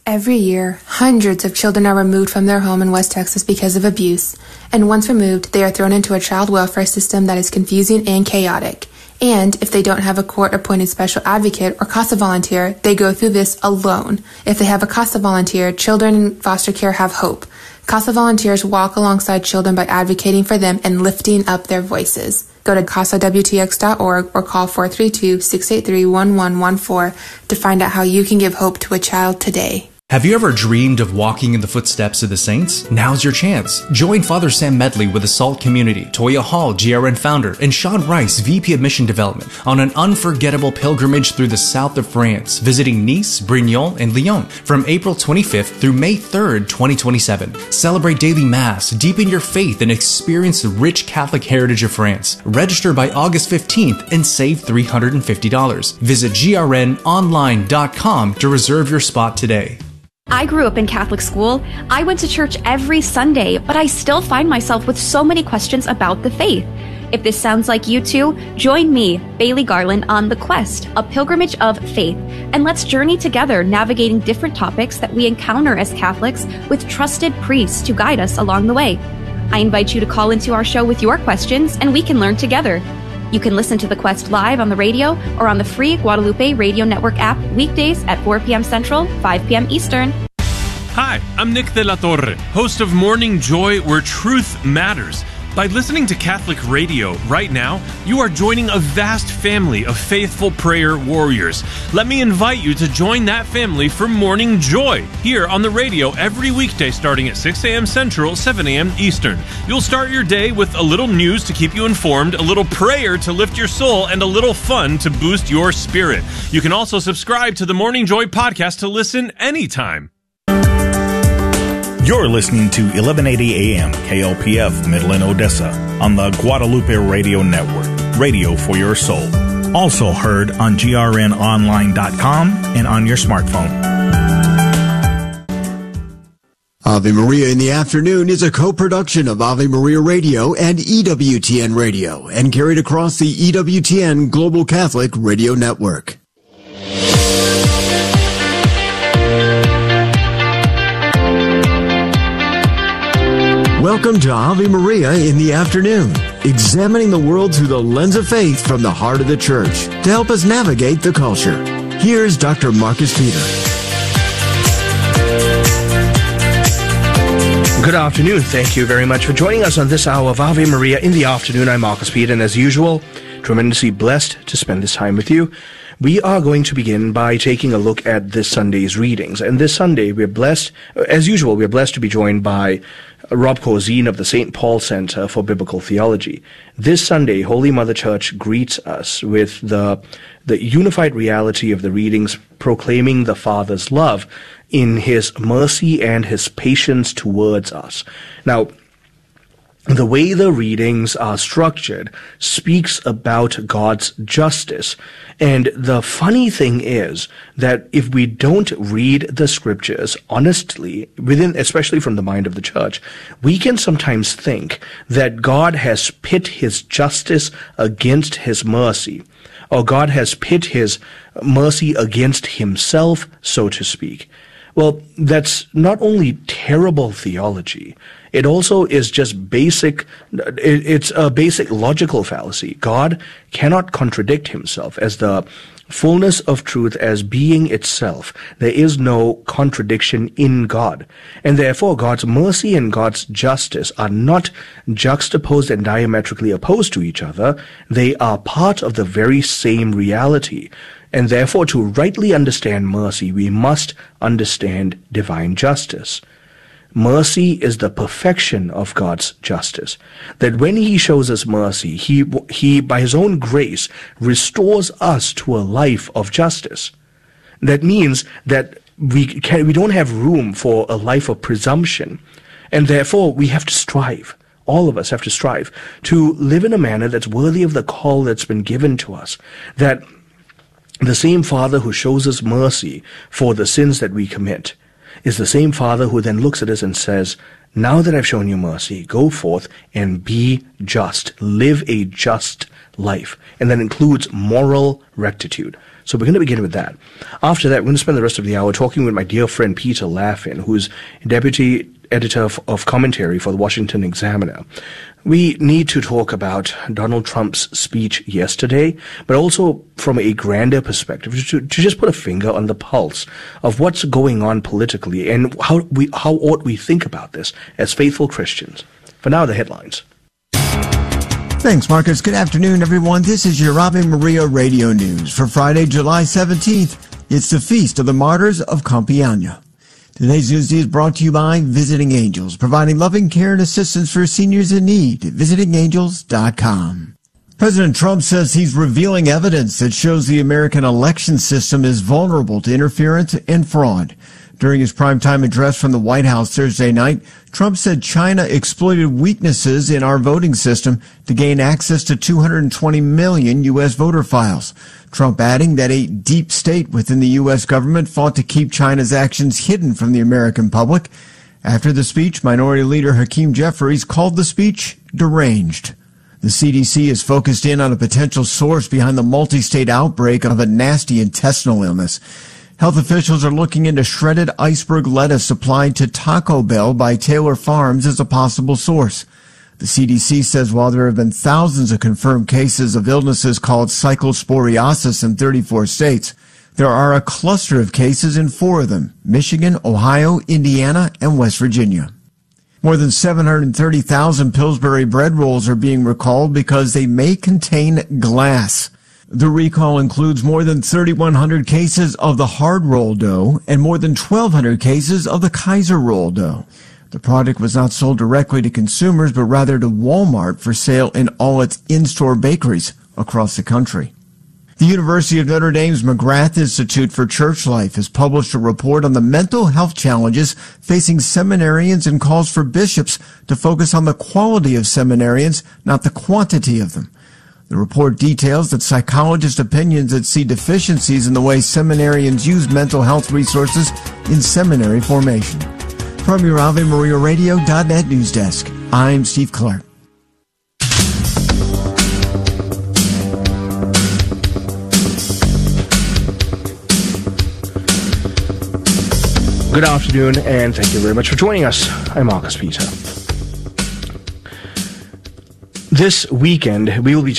Every year, hundreds of children are removed from their home in West Texas because of abuse, and once removed, they are thrown into a child welfare system that is confusing and chaotic. And if they don't have a court-appointed special advocate or CASA volunteer, they go through this alone. If they have a CASA volunteer, children in foster care have hope. CASA volunteers walk alongside children by advocating for them and lifting up their voices. Go to CASAWTX.org or call 432-683-1114 to find out how you can give hope to a child today. Have you ever dreamed of walking in the footsteps of the saints? Now's your chance. Join Father Sam Medley with the SALT community, Toya Hall, GRN founder, and Sean Rice, VP of Mission Development, on an unforgettable pilgrimage through the south of France, visiting Nice, Brignoles, and Lyon from April 25th through May 3rd, 2027. Celebrate daily Mass, deepen your faith, and experience the rich Catholic heritage of France. Register by August 15th and save $350. Visit grnonline.com to reserve your spot today. I grew up in Catholic school. I went to church every Sunday, but I still find myself with so many questions about the faith. If this sounds like you too, join me, Bailey Garland, on The Quest, a pilgrimage of faith, and let's journey together navigating different topics that we encounter as Catholics with trusted priests to guide us along the way. I invite you to call into our show with your questions, and we can learn together. You can listen to The Quest live on the radio or on the free Guadalupe Radio Network app weekdays at 4 p.m. Central, 5 p.m. Eastern. Hi, I'm Nick de la Torre, host of Morning Joy, where truth matters. By listening to Catholic radio right now, you are joining a vast family of faithful prayer warriors. Let me invite you to join that family for Morning Joy, here on the radio every weekday starting at 6 a.m. Central, 7 a.m. Eastern. You'll start your day with a little news to keep you informed, a little prayer to lift your soul, and a little fun to boost your spirit. You can also subscribe to the Morning Joy podcast to listen anytime. You're listening to 1180 AM KLPF Midland, Odessa on the Guadalupe Radio Network, radio for your soul. Also heard on grnonline.com and on your smartphone. Ave Maria in the Afternoon is a co-production of Ave Maria Radio and EWTN Radio and carried across the EWTN Global Catholic Radio Network. Welcome to Ave Maria in the Afternoon, examining the world through the lens of faith from the heart of the Church to help us navigate the culture. Here's Dr. Marcus Peter. Good afternoon. Thank you very much for joining us on this hour of Ave Maria in the Afternoon. I'm Marcus Peter, and as usual, tremendously blessed to spend this time with you. We are going to begin by taking a look at this Sunday's readings. And this Sunday, we're blessed, as usual, we're blessed to be joined by Rob Corzine of the St. Paul Center for Biblical Theology. This Sunday, Holy Mother Church greets us with the unified reality of the readings proclaiming the Father's love in His mercy and His patience towards us. Now, the way the readings are structured speaks about God's justice. And the funny thing is that if we don't read the scriptures honestly, especially from the mind of the Church, we can sometimes think that God has pit His justice against His mercy, or God has pit His mercy against Himself, so to speak. Well, that's not only terrible theology, it also is just basic, it's a basic logical fallacy. God cannot contradict Himself as the fullness of truth as being itself. There is no contradiction in God. And therefore, God's mercy and God's justice are not juxtaposed and diametrically opposed to each other. They are part of the very same reality. And therefore, to rightly understand mercy, we must understand divine justice. Mercy is the perfection of God's justice. That when He shows us mercy, He by His own grace restores us to a life of justice. That means that we don't have room for a life of presumption, and therefore we have to strive. All of us have to strive to live in a manner that's worthy of the call that's been given to us. That the same Father who shows us mercy for the sins that we commit is the same Father who then looks at us and says, now that I've shown you mercy, go forth and be just. Live a just life. And that includes moral rectitude. So we're going to begin with that. After that, we're going to spend the rest of the hour talking with my dear friend Peter Laffin, who's deputy editor of commentary for the Washington Examiner. We need to talk about Donald Trump's speech yesterday, but also from a grander perspective, to just put a finger on the pulse of what's going on politically and how ought we think about this as faithful Christians. For now, the headlines. Thanks, Marcus. Good afternoon, everyone. This is your Ave Maria Radio News for Friday, July 17th. It's the Feast of the Martyrs of Compiègne. Today's news is brought to you by Visiting Angels, providing loving care and assistance for seniors in need at visitingangels.com. President Trump says he's revealing evidence that shows the American election system is vulnerable to interference and fraud. During his primetime address from the White House Thursday night, Trump said China exploited weaknesses in our voting system to gain access to 220 million U.S. voter files. Trump adding that a deep state within the U.S. government fought to keep China's actions hidden from the American public. After the speech, Minority Leader Hakeem Jeffries called the speech deranged. The CDC is focused in on a potential source behind the multi-state outbreak of a nasty intestinal illness. Health officials are looking into shredded iceberg lettuce supplied to Taco Bell by Taylor Farms as a possible source. The CDC says while there have been thousands of confirmed cases of illnesses called cyclosporiosis in 34 states, there are a cluster of cases in 4 of them: Michigan, Ohio, Indiana, and West Virginia. More than 730,000 Pillsbury bread rolls are being recalled because they may contain glass. The recall includes more than 3,100 cases of the hard roll dough and more than 1,200 cases of the Kaiser roll dough. The product was not sold directly to consumers, but rather to Walmart for sale in all its in-store bakeries across the country. The University of Notre Dame's McGrath Institute for Church Life has published a report on the mental health challenges facing seminarians and calls for bishops to focus on the quality of seminarians, not the quantity of them. The report details that psychologists' opinions that see deficiencies in the way seminarians use mental health resources in seminary formation. From your AveMariaRadio.net news desk, I'm Steve Clark. Good afternoon, and thank you very much for joining us. I'm Marcus Peter. This weekend,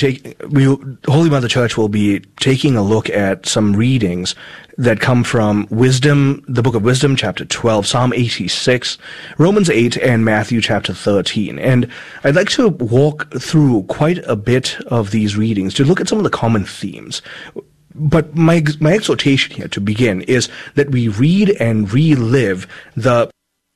Holy Mother Church will be taking a look at some readings that come from Wisdom, the Book of Wisdom, chapter 12, Psalm 86, Romans 8, and Matthew chapter 13. And I'd like to walk through quite a bit of these readings to look at some of the common themes. But my exhortation here to begin is that we read and relive the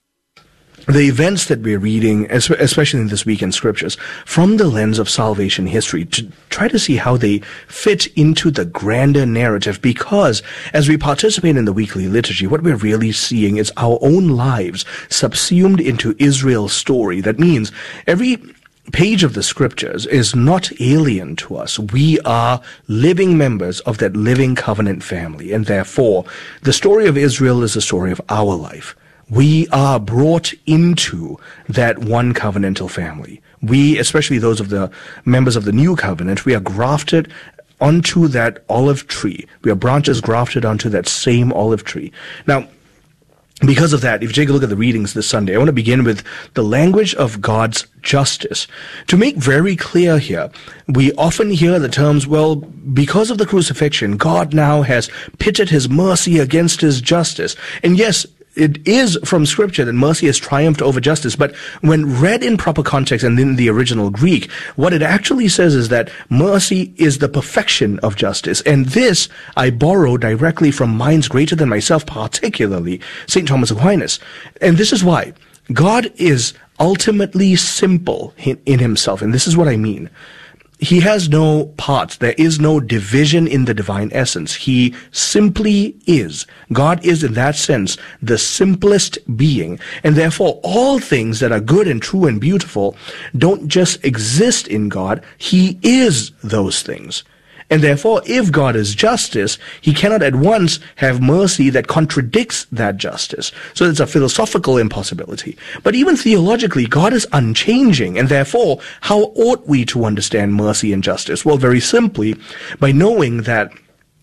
events that we're reading, especially in this weekend scriptures, from the lens of salvation history, to try to see how they fit into the grander narrative, because as we participate in the weekly liturgy, what we're really seeing is our own lives subsumed into Israel's story. That means every page of the scriptures is not alien to us. We are living members of that living covenant family, and therefore the story of Israel is the story of our life. We are brought into that one covenantal family. We, especially those of the members of the new covenant, we are grafted onto that olive tree. We are branches grafted onto that same olive tree. Now, because of that, if you take a look at the readings this Sunday, I want to begin with the language of God's justice. To make very clear here, we often hear the terms, well, because of the crucifixion, God now has pitted his mercy against his justice. And yes, it is from Scripture that mercy has triumphed over justice, but when read in proper context and in the original Greek, what it actually says is that mercy is the perfection of justice. And this I borrow directly from minds greater than myself, particularly St. Thomas Aquinas. And this is why. God is ultimately simple in himself, and this is what I mean. He has no parts. There is no division in the divine essence. He simply is. God is, in that sense, the simplest being. And therefore, all things that are good and true and beautiful don't just exist in God. He is those things. And therefore, if God is justice, he cannot at once have mercy that contradicts that justice. So it's a philosophical impossibility. But even theologically, God is unchanging. And therefore, how ought we to understand mercy and justice? Well, very simply, by knowing that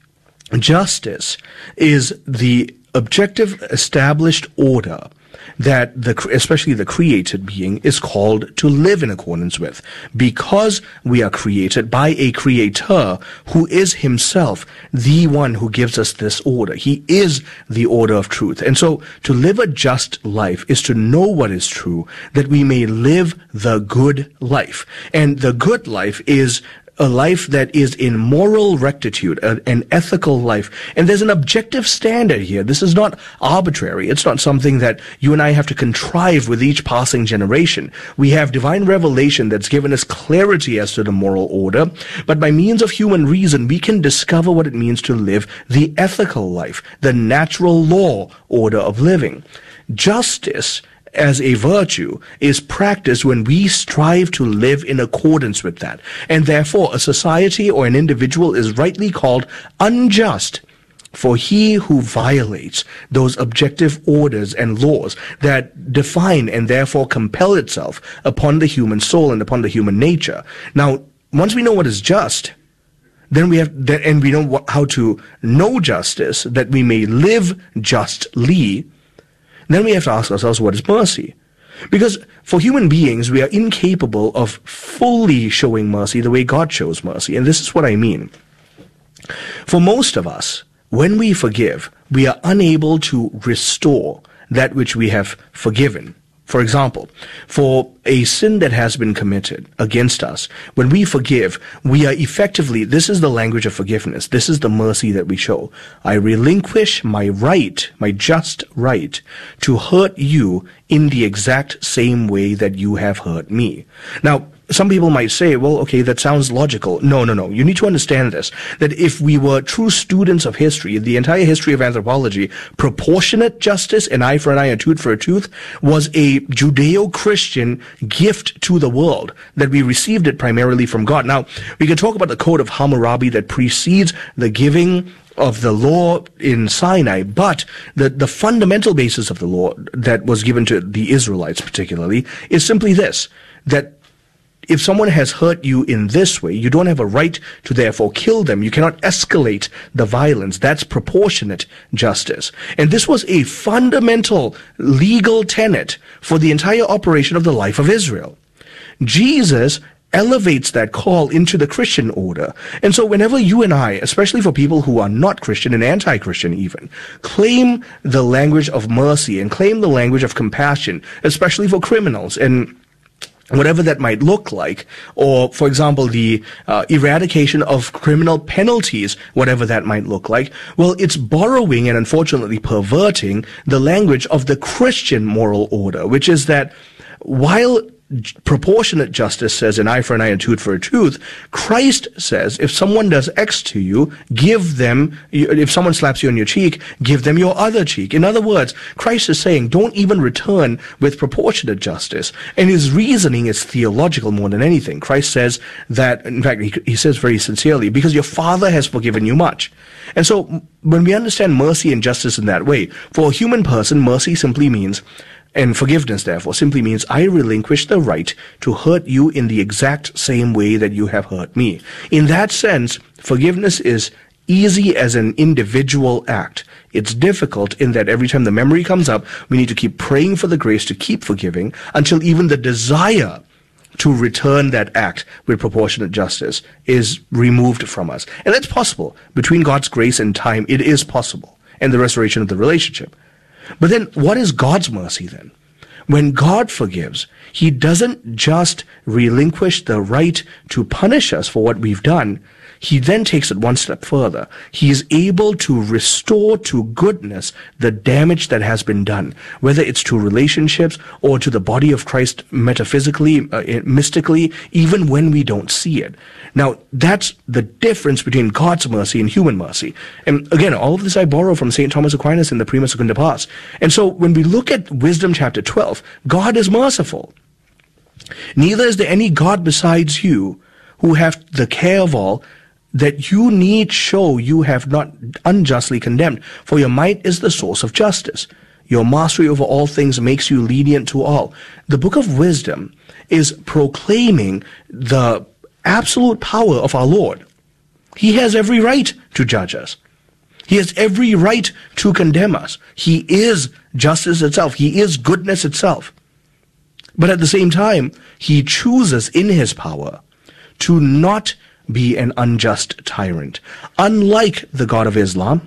justice is the objective established order that especially the created being is called to live in accordance with, because we are created by a creator who is himself the one who gives us this order. He is the order of truth. And so to live a just life is to know what is true, that we may live the good life. And the good life is a life that is in moral rectitude, an ethical life. And there's an objective standard here. This is not arbitrary. It's not something that you and I have to contrive with each passing generation. We have divine revelation that's given us clarity as to the moral order, but by means of human reason, we can discover what it means to live the ethical life, the natural law order of living. Justice as a virtue is practiced when we strive to live in accordance with that. And therefore, a society or an individual is rightly called unjust for he who violates those objective orders and laws that define and therefore compel itself upon the human soul and upon the human nature. Now, once we know what is just, then we know how to know justice, that we may live justly. Then we have to ask ourselves, what is mercy? Because for human beings, we are incapable of fully showing mercy the way God shows mercy. And this is what I mean. For most of us, when we forgive, we are unable to restore that which we have forgiven. For example, for a sin that has been committed against us, when we forgive, we are effectively, this is the language of forgiveness. This is the mercy that we show. I relinquish my right, my just right, to hurt you in the exact same way that you have hurt me. Now, some people might say, well, okay, that sounds logical. No. You need to understand this, that if we were true students of history, the entire history of anthropology, proportionate justice, an eye for an eye, a tooth for a tooth, was a Judeo-Christian gift to the world, that we received it primarily from God. Now, we can talk about the Code of Hammurabi that precedes the giving of the law in Sinai, but the fundamental basis of the law that was given to the Israelites particularly is simply this, that if someone has hurt you in this way, you don't have a right to therefore kill them. You cannot escalate the violence. That's proportionate justice. And this was a fundamental legal tenet for the entire operation of the life of Israel. Jesus elevates that call into the Christian order. And so whenever you and I, especially for people who are not Christian and anti-Christian even, claim the language of mercy and claim the language of compassion, especially for criminals and whatever that might look like, or, for example, the eradication of criminal penalties, whatever that might look like, well, it's borrowing and unfortunately perverting the language of the Christian moral order, which is that while proportionate justice says an eye for an eye and a tooth for a tooth, Christ says if someone does X to you, give them, if someone slaps you on your cheek, give them your other cheek. In other words, Christ is saying don't even return with proportionate justice. And his reasoning is theological more than anything. Christ says that, in fact, he says very sincerely, because your Father has forgiven you much. And so when we understand mercy and justice in that way, for a human person, mercy simply means, and forgiveness, therefore, simply means I relinquish the right to hurt you in the exact same way that you have hurt me. In that sense, forgiveness is easy as an individual act. It's difficult in that every time the memory comes up, we need to keep praying for the grace to keep forgiving until even the desire to return that act with proportionate justice is removed from us. And that's possible. Between God's grace and time, it is possible. And the restoration of the relationship. But then, what is God's mercy then? When God forgives, he doesn't just relinquish the right to punish us for what we've done. He then takes it one step further. He is able to restore to goodness the damage that has been done, whether it's to relationships or to the body of Christ metaphysically, mystically, even when we don't see it. Now, that's the difference between God's mercy and human mercy. And again, all of this I borrow from St. Thomas Aquinas in the Prima Secunda Pars. And so when we look at Wisdom chapter 12, God is merciful. Neither is there any God besides you who have the care of all, that you need show you have not unjustly condemned, for your might is the source of justice. Your mastery over all things makes you lenient to all. The Book of Wisdom is proclaiming the absolute power of our Lord. He has every right to judge us. He has every right to condemn us. He is justice itself. He is goodness itself. But at the same time, he chooses in his power to not be an unjust tyrant. Unlike the God of Islam,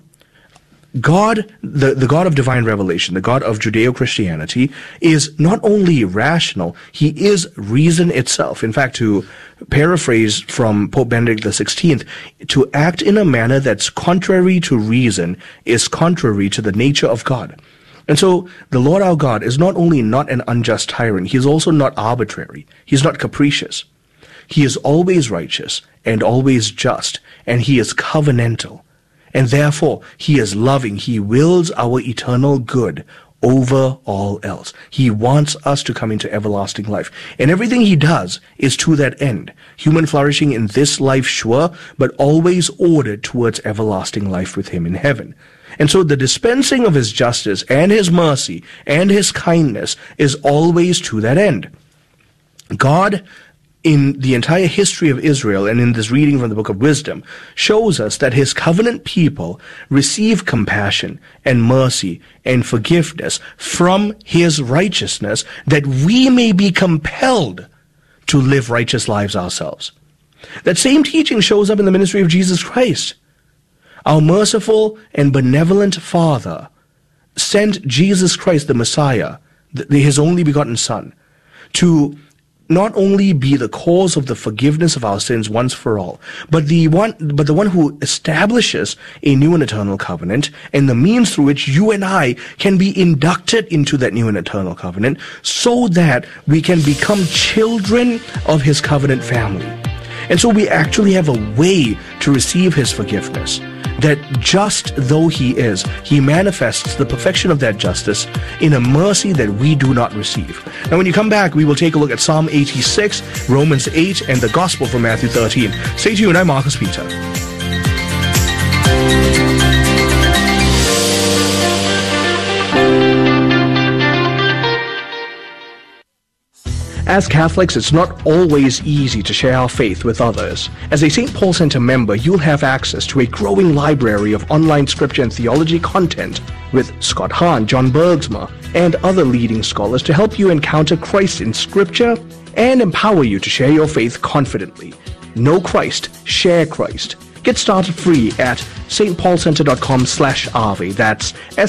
God, the God of divine revelation, the God of Judeo-Christianity, is not only rational, he is reason itself. In fact, to paraphrase from Pope Benedict XVI, to act in a manner that's contrary to reason is contrary to the nature of God. And so the Lord our God is not only not an unjust tyrant, he is also not arbitrary. He's not capricious. He is always righteous and always just, and he is covenantal. And therefore, he is loving. He wills our eternal good over all else. He wants us to come into everlasting life. And everything he does is to that end. Human flourishing in this life, sure, but always ordered towards everlasting life with him in heaven. And so the dispensing of his justice and his mercy and his kindness is always to that end. God, in the entire history of Israel and in this reading from the book of Wisdom, shows us that his covenant people receive compassion and mercy and forgiveness from his righteousness, that we may be compelled to live righteous lives ourselves. That same teaching shows up in the ministry of Jesus Christ. Our merciful and benevolent Father sent Jesus Christ, the Messiah, his only begotten Son, to not only be the cause of the forgiveness of our sins once for all, but the one who establishes a new and eternal covenant, and the means through which you and I can be inducted into that new and eternal covenant, so that we can become children of his covenant family. And so we actually have a way to receive his forgiveness, that just though he is, he manifests the perfection of that justice in a mercy that we do not receive. Now when you come back, we will take a look at Psalm 86, Romans 8, and the Gospel from Matthew 13. Stay tuned, I'm Marcus Peter. As Catholics, it's not always easy to share our faith with others. As a St. Paul Center member, you'll have access to a growing library of online scripture and theology content with Scott Hahn, John Bergsma, and other leading scholars to help you encounter Christ in scripture and empower you to share your faith confidently. Know Christ, share Christ. Get started free at stpaulcenter.com/ave. That's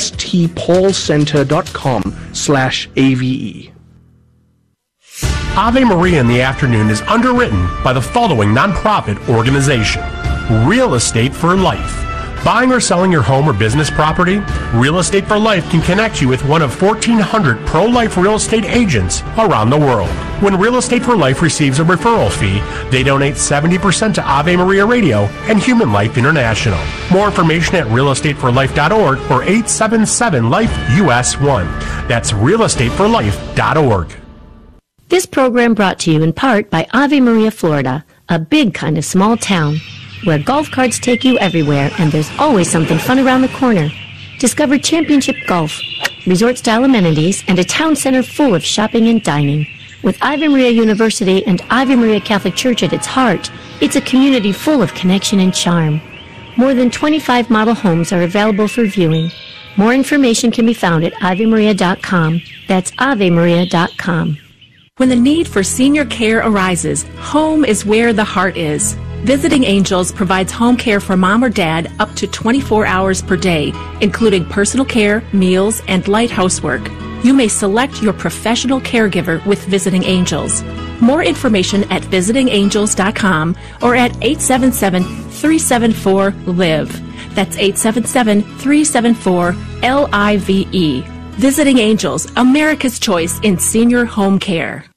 stpaulcenter.com/ave. Ave Maria in the Afternoon is underwritten by the following nonprofit organization: Real Estate for Life. Buying or selling your home or business property? Real Estate for Life can connect you with one of 1,400 pro-life real estate agents around the world. When Real Estate for Life receives a referral fee, they donate 70% to Ave Maria Radio and Human Life International. More information at realestateforlife.org or 877-LIFE-US1. That's realestateforlife.org. This program brought to you in part by Ave Maria, Florida, a big kind of small town where golf carts take you everywhere and there's always something fun around the corner. Discover championship golf, resort-style amenities, and a town center full of shopping and dining. With Ave Maria University and Ave Maria Catholic Church at its heart, it's a community full of connection and charm. More than 25 model homes are available for viewing. More information can be found at AveMaria.com. That's AveMaria.com. When the need for senior care arises, home is where the heart is. Visiting Angels provides home care for mom or dad up to 24 hours per day, including personal care, meals, and light housework. You may select your professional caregiver with Visiting Angels. More information at visitingangels.com or at 877-374-LIVE. That's 877-374-LIVE. Visiting Angels, America's choice in senior home care.